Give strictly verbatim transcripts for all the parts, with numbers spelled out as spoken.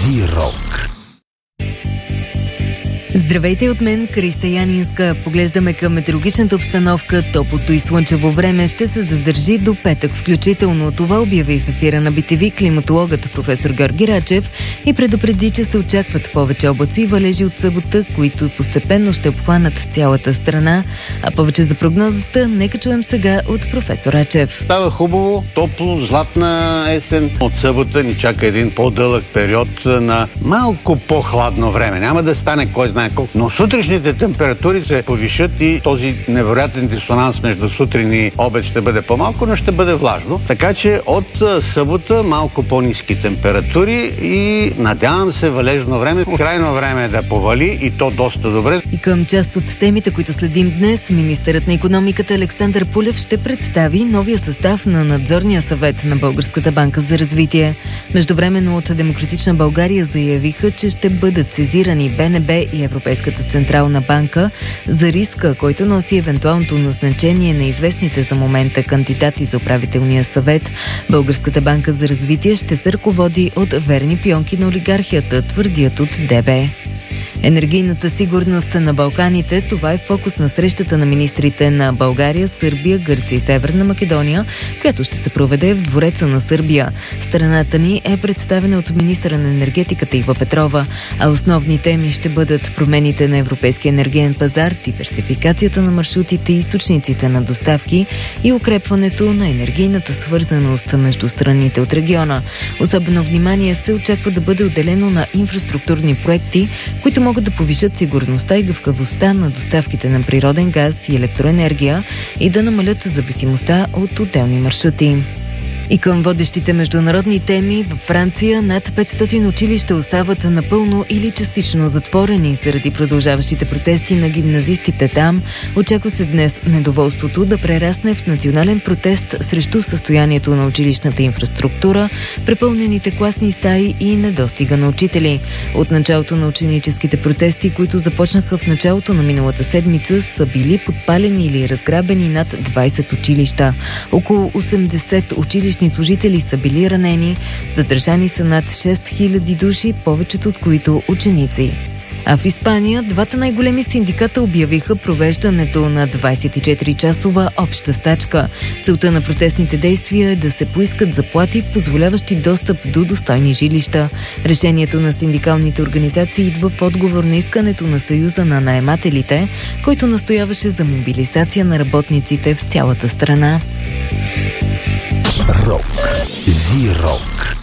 Зирок. Здравейте от мен, Криста Янинска. Поглеждаме към метеорологичната обстановка. Топлото и слънчево време ще се задържи до петък включително. Това обяви в ефира на Би Ти Ви климатологът професор Георги Рачев и предупреди, че се очакват повече облаци и валежи от събота, които постепенно ще обхванат цялата страна. А повече за прогнозата нека чуем сега от професор Рачев. Става хубаво, топло, златна есен. От събота ни чака един по-дълъг период на малко по-хладно време. Няма да стане кой знае колко, но сутрешните температури се повишат и този невероятен дисонанс между сутрин и обед ще бъде по-малко, но ще бъде влажно. Така че от събота малко по-ниски температури и надявам се валежно време. Крайно време е да повали и то доста добре. И към част от темите, които следим днес, министърът на икономиката Александър Пулев ще представи новия състав на надзорния съвет на Българската банка за развитие. Междувременно от Демократична България заявиха, че ще бъдат сезирани Б Н Б и Европейската централна банка за риска, който носи евентуалното назначение на известните за момента кандидати за управителния съвет. Българската банка за развитие ще се ръководи от верни пионки на олигархията, твърдят от Д Б. Енергийната сигурност на Балканите, това е фокус на срещата на министрите на България, Сърбия, Гърция и Северна Македония, която ще се проведе в двореца на Сърбия. Страната ни е представена от министъра на енергетиката Ива Петрова, а основни теми ще бъдат промените на европейския енергиен пазар, диверсификацията на маршрутите и източниците на доставки и укрепването на енергийната свързаност между страните от региона. Особено внимание се очаква да бъде отделено на инфраструктурни проекти, които могат да повишат сигурността и гъвкавостта на доставките на природен газ и електроенергия и да намалят зависимостта от отделни маршрути. И към водещите международни теми, във Франция над петстотин училища остават напълно или частично затворени заради продължаващите протести на гимназистите там. Очаква се днес недоволството да прерасне в национален протест срещу състоянието на училищната инфраструктура, препълнените класни стаи и недостига на учители. От началото на ученическите протести, които започнаха в началото на миналата седмица, са били подпалени или разграбени над двайсет училища. Около осемдесет училищни служители са били ранени, задържани са над шест хиляди души, повечето от които ученици. А в Испания двата най-големи синдиката обявиха провеждането на двайсет и четири часова обща стачка. Целта на протестните действия е да се поискат заплати, позволяващи достъп до достойни жилища. Решението на синдикалните организации идва в отговор на искането на Съюза на наемателите, който настояваше за мобилизация на работниците в цялата страна. Рок. Зирок.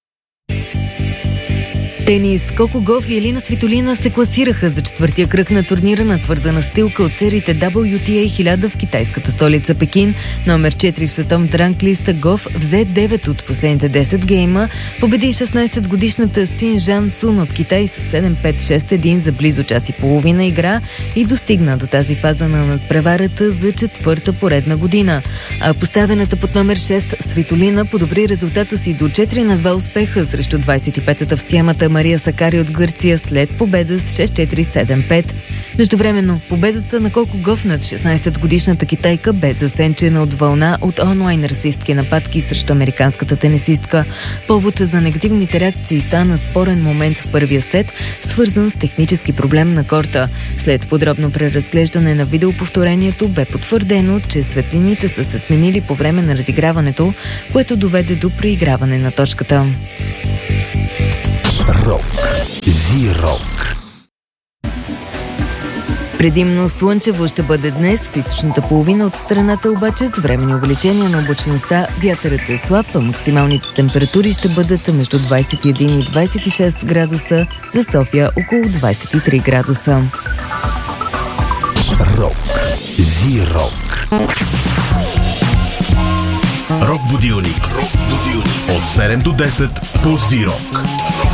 Тенис, Коко Гауф и Елина Свитолина се класираха за четвъртия кръг на турнира на твърда настилка от сериите Дабъл Ю Ти Ей хиляда в китайската столица Пекин. Номер четири в световната ранглиста Гауф взе девет от последните десет гейма, победи шестнайсетгодишната Син Жан Сун от Китай с седем пет шест един за близо час и половина игра и достигна до тази фаза на надпреварата за четвърта поредна година. А поставената под номер шест Свитолина подобри резултата си до четири на два успеха срещу двайсет и петата в схемата Мария Сакари от Гърция след победа с шест четири седем пет. Междувременно, победата на Коко Гауф над шестнайсетгодишната китайка бе засенчена от вълна от онлайн расистки нападки срещу американската тенисистка. Повод за негативните реакции стана спорен момент в първия сет, свързан с технически проблем на корта. След подробно преразглеждане на видеоповторението бе потвърдено, че светлините са се сменили по време на разиграването, което доведе до преиграване на точката. Рок. Зирок. Предимно слънчево ще бъде днес в източната половина от страната, обаче с временни увеличения на облачността. Вятърът е слаб, а максималните температури ще бъдат между двайсет и един и двайсет и шест градуса, за София около двайсет и три градуса. Рок. Зирок. Рок будилник. Рок будилник. От седем до десет по Зирок.